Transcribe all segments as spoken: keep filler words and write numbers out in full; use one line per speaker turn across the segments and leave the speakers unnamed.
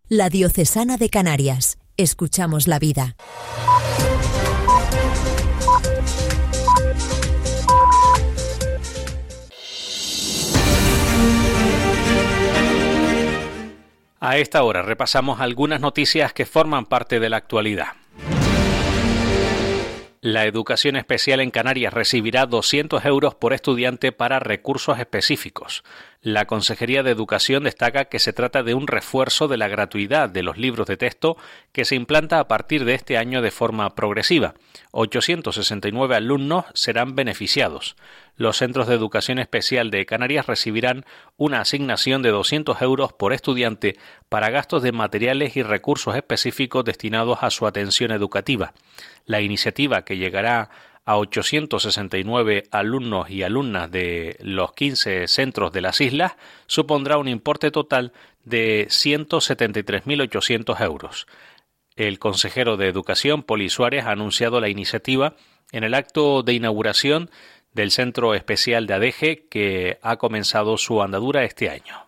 La Diocesana de Canarias. Escuchamos la vida.
A esta hora repasamos algunas noticias que forman parte de la actualidad. La educación especial en Canarias recibirá doscientos euros por estudiante para recursos específicos. La Consejería de Educación destaca que se trata de un refuerzo de la gratuidad de los libros de texto que se implanta a partir de este año de forma progresiva. ochocientos sesenta y nueve alumnos serán beneficiados. Los centros de educación especial de Canarias recibirán una asignación de doscientos euros por estudiante para gastos de materiales y recursos específicos destinados a su atención educativa. La iniciativa, que llegará a ochocientos sesenta y nueve alumnos y alumnas de los quince centros de las islas, supondrá un importe total de ciento setenta y tres mil ochocientos euros. El consejero de Educación, Poli Suárez, ha anunciado la iniciativa en el acto de inauguración del Centro Especial de Adeje, que ha comenzado su andadura este año.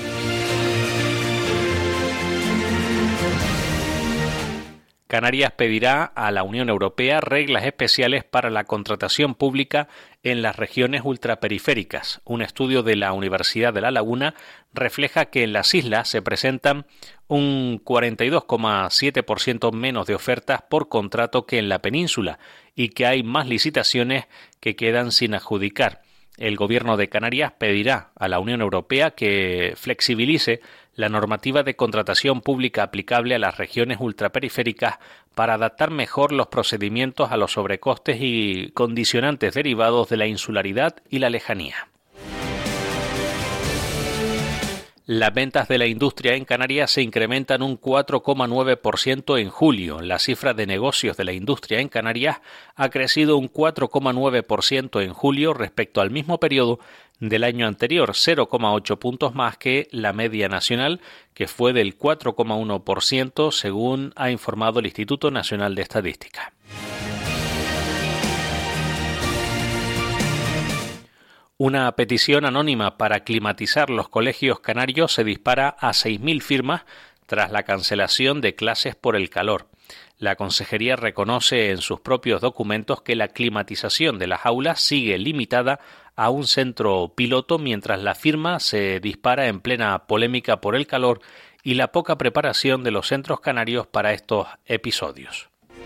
Canarias pedirá a la Unión Europea reglas especiales para la contratación pública en las regiones ultraperiféricas. Un estudio de la Universidad de La Laguna refleja que en las islas se presentan un cuarenta y dos coma siete por ciento menos de ofertas por contrato que en la península y que hay más licitaciones que quedan sin adjudicar. El Gobierno de Canarias pedirá a la Unión Europea que flexibilice la normativa de contratación pública aplicable a las regiones ultraperiféricas para adaptar mejor los procedimientos a los sobrecostes y condicionantes derivados de la insularidad y la lejanía. Las ventas de la industria en Canarias se incrementan un cuatro coma nueve por ciento en julio. La cifra de negocios de la industria en Canarias ha crecido un cuatro coma nueve por ciento en julio respecto al mismo periodo del año anterior, cero coma ocho puntos más que la media nacional, que fue del cuatro coma uno por ciento, según ha informado el Instituto Nacional de Estadística. Una petición anónima para climatizar los colegios canarios se dispara a seis mil firmas tras la cancelación de clases por el calor. La Consejería reconoce en sus propios documentos que la climatización de las aulas sigue limitada a un centro piloto, mientras la firma se dispara en plena polémica por el calor y la poca preparación de los centros canarios para estos episodios.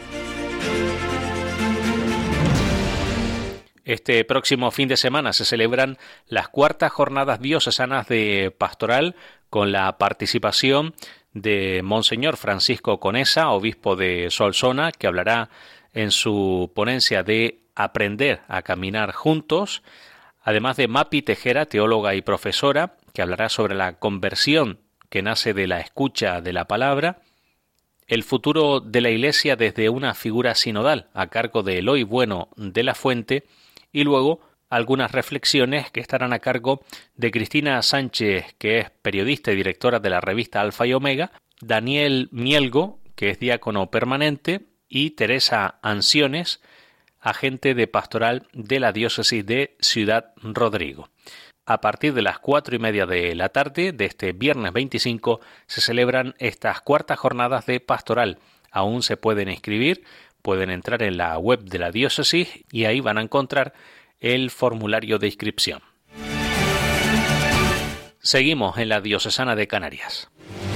Este próximo fin de semana se celebran las cuartas jornadas diocesanas de pastoral con la participación de Monseñor Francisco Conesa, obispo de Solsona, que hablará en su ponencia de Aprender a Caminar Juntos, además de Mapi Tejera, teóloga y profesora, que hablará sobre la conversión que nace de la escucha de la palabra, el futuro de la Iglesia desde una figura sinodal a cargo de Eloy Bueno de la Fuente, y luego algunas reflexiones que estarán a cargo de Cristina Sánchez, que es periodista y directora de la revista Alfa y Omega, Daniel Mielgo, que es diácono permanente, y Teresa Anciones, agente de pastoral de la diócesis de Ciudad Rodrigo. A partir de las cuatro y media de la tarde de este viernes veinticinco se celebran estas cuartas jornadas de pastoral. Aún se pueden inscribir. Pueden entrar en la web de la diócesis y ahí van a encontrar el formulario de inscripción. Seguimos en la Diocesana de Canarias.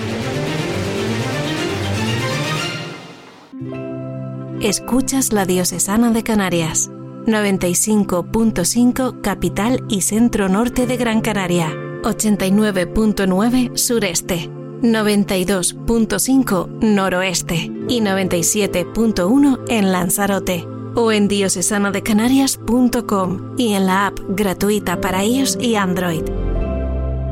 Escuchas la Diocesana de Canarias, noventa y cinco punto cinco capital y centro norte de Gran Canaria, ochenta y nueve punto nueve sureste, noventa y dos punto cinco noroeste y noventa y siete punto uno en Lanzarote, o en diocesana de canarias punto com y en la app gratuita para iOS y Android.